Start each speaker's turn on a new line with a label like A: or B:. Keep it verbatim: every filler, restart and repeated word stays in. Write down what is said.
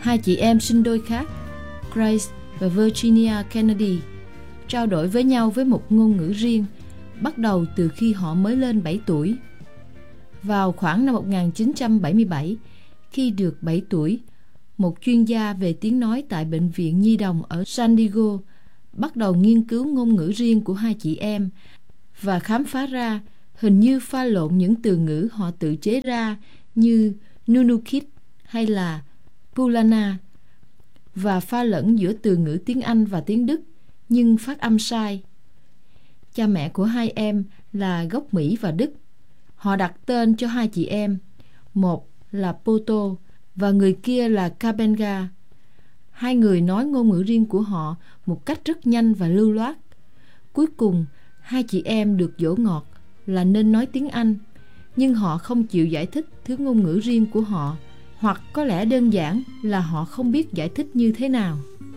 A: Hai chị em sinh đôi khác, Grace và Virginia Kennedy, trao đổi với nhau với một ngôn ngữ riêng, bắt đầu từ khi họ mới lên bảy tuổi. Vào khoảng năm một nghìn chín trăm bảy mươi bảy, khi được bảy tuổi, một chuyên gia về tiếng nói tại Bệnh viện Nhi đồng ở San Diego bắt đầu nghiên cứu ngôn ngữ riêng của hai chị em và khám phá ra hình như pha lộn những từ ngữ họ tự chế ra như Nunukit hay là Pulana và pha lẫn giữa từ ngữ tiếng Anh và tiếng Đức nhưng phát âm sai. Cha mẹ của hai em là gốc Mỹ và Đức. Họ đặt tên cho hai chị em, một là Poto và người kia là Kabenga. Hai người nói ngôn ngữ riêng của họ một cách rất nhanh và lưu loát. Cuối cùng, hai chị em được dỗ ngọt là nên nói tiếng Anh, nhưng họ không chịu giải thích thứ ngôn ngữ riêng của họ, hoặc có lẽ đơn giản là họ không biết giải thích như thế nào.